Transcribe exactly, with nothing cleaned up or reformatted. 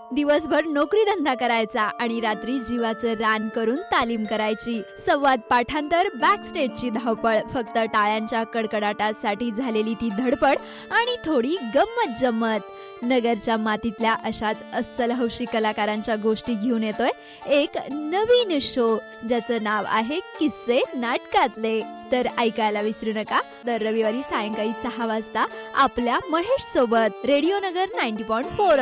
दिवसभर नोकरी धंदा करायचा आणि रात्री जीवाचं रान करून तालीम करायची. संवाद पाठांतर, बॅक स्टेजची धावपळ, फक्त टाळ्यांच्या कडकडाटासाठी झालेली ती धडपड आणि थोडी गंमत जम्मत. नगरच्या मातीतल्या अशाच अस्सल हौशी कलाकारांच्या गोष्टी घेऊन येतोय एक नवीन शो, ज्याचं नाव आहे किस्से नाटकातले. तर ऐकायला विसरू नका दर रविवारी सायंकाळी सहा वाजता आपल्या महेश सोबत रेडिओ नगर नव्वद पॉइंट चार